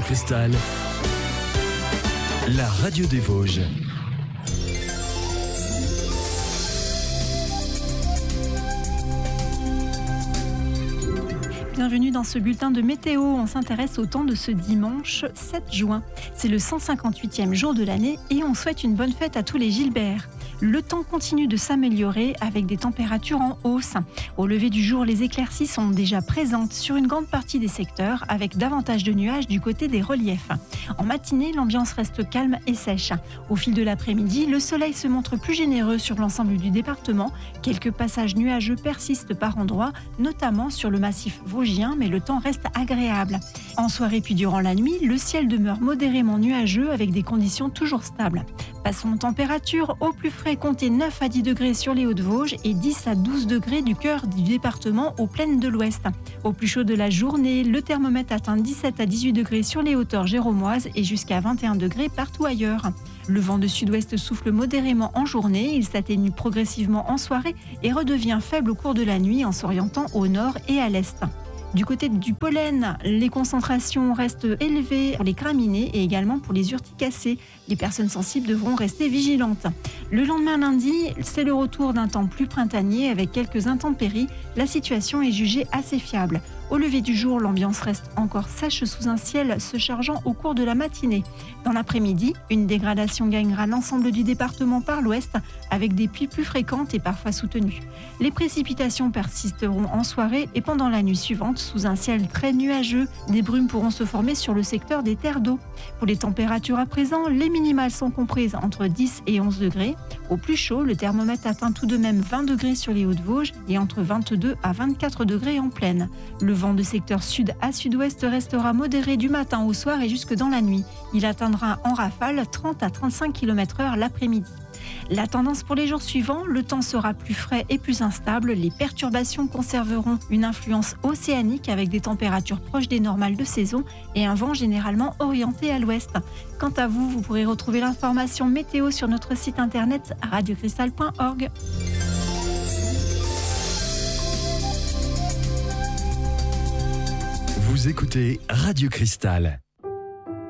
Radio Cristal, la radio des Vosges. Bienvenue dans ce bulletin de météo. On s'intéresse au temps de ce dimanche 7 juin. C'est le 158e jour de l'année et on souhaite une bonne fête à tous les Gilbert. Le temps continue de s'améliorer avec des températures en hausse. Au lever du jour, les éclaircies sont déjà présentes sur une grande partie des secteurs avec davantage de nuages du côté des reliefs. En matinée, l'ambiance reste calme et sèche. Au fil de l'après-midi, le soleil se montre plus généreux sur l'ensemble du département. Quelques passages nuageux persistent par endroits, notamment sur le massif vosgien, mais le temps reste agréable. En soirée puis durant la nuit, le ciel demeure modérément nuageux avec des conditions toujours stables. Passons aux températures. Au plus frais, comptez 9 à 10 degrés sur les Hauts-de-Vosges et 10 à 12 degrés du cœur du département aux plaines de l'Ouest. Au plus chaud de la journée, le thermomètre atteint 17 à 18 degrés sur les hauteurs géromoises et jusqu'à 21 degrés partout ailleurs. Le vent de sud-ouest souffle modérément en journée, il s'atténue progressivement en soirée et redevient faible au cours de la nuit en s'orientant au nord et à l'est. Du côté du pollen, les concentrations restent élevées pour les graminées et également pour les urticacées. Les personnes sensibles devront rester vigilantes. Le lendemain lundi, c'est le retour d'un temps plus printanier avec quelques intempéries. La situation est jugée assez fiable. Au lever du jour, l'ambiance reste encore sèche sous un ciel se chargeant au cours de la matinée. Dans l'après-midi, une dégradation gagnera l'ensemble du département par l'ouest avec des pluies plus fréquentes et parfois soutenues. Les précipitations persisteront en soirée et pendant la nuit suivante sous un ciel très nuageux. Des brumes pourront se former sur le secteur des terres d'eau. Pour les températures à présent, les minimales sont comprises entre 10 et 11 degrés. Au plus chaud, le thermomètre atteint tout de même 20 degrés sur les Hauts-de-Vosges et entre 22 à 24 degrés en plaine. Le vent de secteur sud à sud-ouest restera modéré du matin au soir et jusque dans la nuit. Il atteindra en rafale 30 à 35 km/h l'après-midi. La tendance pour les jours suivants, le temps sera plus frais et plus instable. Les perturbations conserveront une influence océanique avec des températures proches des normales de saison et un vent généralement orienté à l'ouest. Quant à vous, vous pourrez retrouver l'information météo sur notre site internet radiocristal.org. Vous écoutez Radio Cristal.